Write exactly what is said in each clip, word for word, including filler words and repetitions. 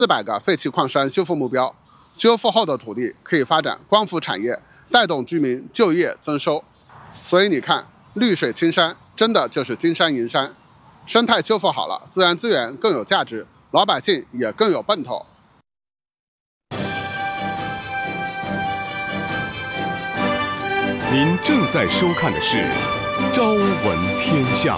四百个废弃矿山修复目标。修复后的土地可以发展光伏产业，带动居民就业增收。所以你看，绿水青山真的就是金山银山。生态修复好了，自然资源更有价值，老百姓也更有奔头。 您正在收看的是《朝闻天下》。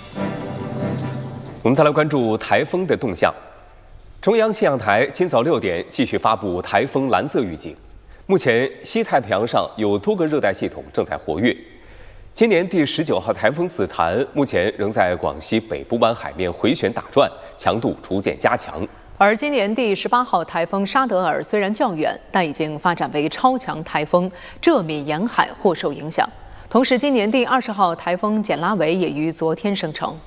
我们再来关注台风的动向。中央气象台今早六点继续发布台风蓝色预警。目前西太平洋上有多个热带系统正在活跃。今年第十九号台风紫檀目前仍在广西北部湾海面回旋打转，强度逐渐加强。 而今年第十八号台风沙德尔虽然较远，但已经发展为超强台风，浙闽沿海或受影响。同时，今年第二十号台风简拉维也于昨天生成。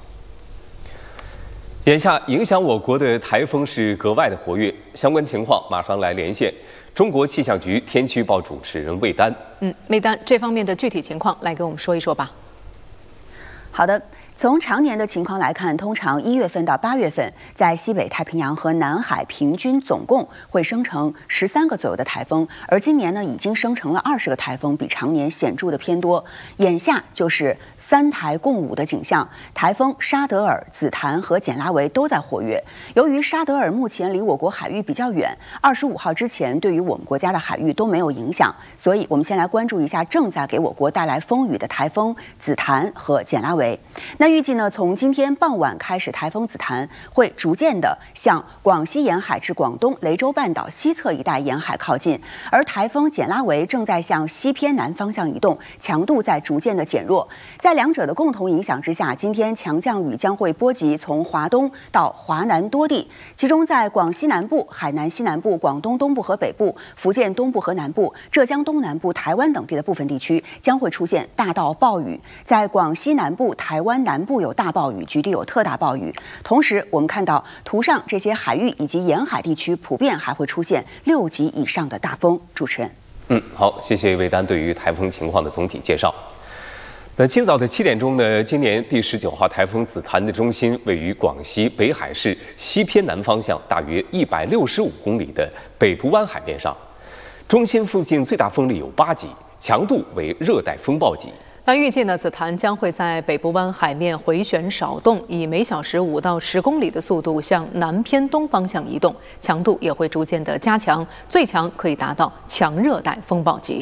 眼下影响我国的台风是格外的活跃，相关情况马上来连线中国气象局天气预报主持人魏丹。 嗯，魏丹，这方面的具体情况来给我们说一说吧。 好的。从常年的情况来看，通常一月份到八月份，在西北太平洋和南海平均总共会生成十三个左右的台风，而今年呢，已经生成了二十个台风，比常年显著的偏多。眼下就是三台共舞的景象，台风沙德尔、紫檀和简拉维都在活跃。由于沙德尔目前离我国海域比较远，二十五号之前对于我们国家的海域都没有影响，所以我们先来关注一下正在给我国带来风雨的台风紫檀和简拉维。那预计呢，从今天傍晚开始，台风紫檀会逐渐的向广西沿海至广东雷州半岛西侧一带沿海靠近，而台风简拉维正在向西偏南方向移动，强度在逐渐的减弱。在两者的共同影响之下，今天强降雨将会波及从华东到华南多地，其中在广西南部、海南西南部、广东东部和北部、福建东部和南部、浙江东南部、台湾等地的部分地区将会出现大到暴雨。在广西南部、台湾南部有大暴雨，局地有特大暴雨。同时，我们看到图上这些海域以及沿海地区普遍还会出现六级以上的大风。主持人， 嗯，好，谢谢魏丹对于台风情况的总体介绍。那今早的七点钟呢，今年第十九号台风紫檀的中心位于广西北海市西偏南方向大约一百六十五公里的北部湾海面上，中心附近最大风力有八级，强度为热带风暴级。 那预计呢，紫檀将会在北部湾海面回旋少动，以每小时五到十公里的速度向南偏东方向移动，强度也会逐渐的加强，最强可以达到强热带风暴级。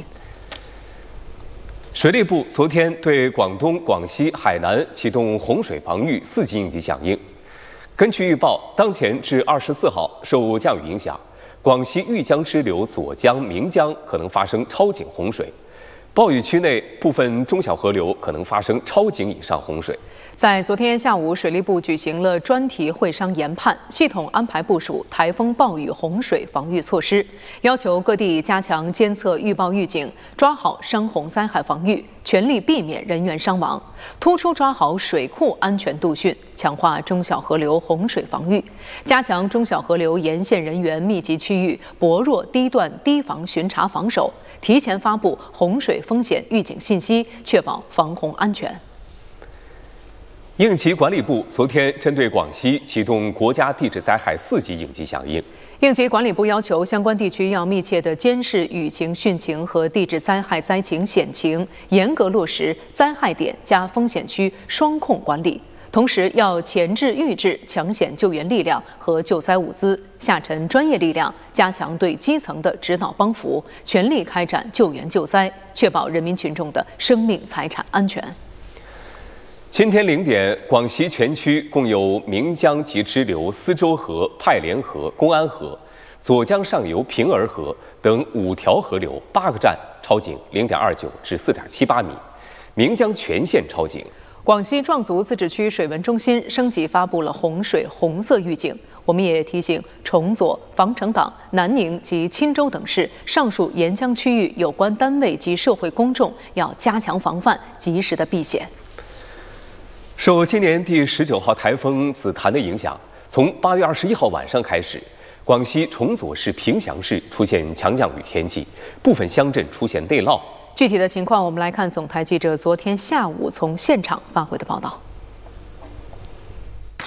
水利部昨天对广东、广西、海南启动洪水防御四级应急响应。根据预报，当前至二十四号，受降雨影响，广西豫江支流左江、岷江可能发生超警洪水。暴雨区内部分中小河流可能发生超警以上洪水。 在昨天下午，水利部举行了专题会商研判，系统安排部署台风、暴雨、洪水防御措施，要求各地加强监测预报预警，抓好山洪灾害防御，全力避免人员伤亡，突出抓好水库安全度汛，强化中小河流洪水防御，加强中小河流沿线人员密集区域薄弱低段堤防巡查防守，提前发布洪水风险预警信息，确保防洪安全。 应急管理部昨天针对广西启动国家地质灾害四级应急响应。 应急管理部要求相关地区要密切地监视雨情、汛情和地质灾害灾情险情，严格落实灾害点加风险区双控管理。同时，要前置预置抢险救援力量和救灾物资，下沉专业力量，加强对基层的指导帮扶，全力开展救援救灾，确保人民群众的生命财产安全。 今天零点，广西全区共有岷江及支流思州河、派连河、公安河、左江上游平儿河等五条河流八个站超警零点二九至四点七八米，岷江全线超警。 广西壮族自治区水文中心升级发布了洪水红色预警。我们也提醒崇左、防城港、南宁及钦州等市上述沿江区域有关单位及社会公众要加强防范，及时的避险。 受今年第十九号台风紫檀的影响，从八月二十一号晚上开始，广西崇左市、凭祥市出现强降雨天气，部分乡镇出现内涝。 具体的情况，我们来看总台记者昨天下午从现场发回的报道。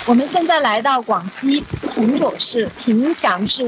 我们现在来到广西崇左市凭祥市。